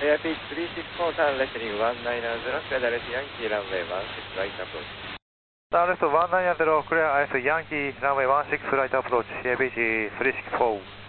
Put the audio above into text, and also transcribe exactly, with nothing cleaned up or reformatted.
Air pitch three six four, turn left heading one nine zero, clear direct Yankee runway one six, right approach. Turn left one nine zero, clear I S Yankee runway one six, right approach, Air pitch three six four.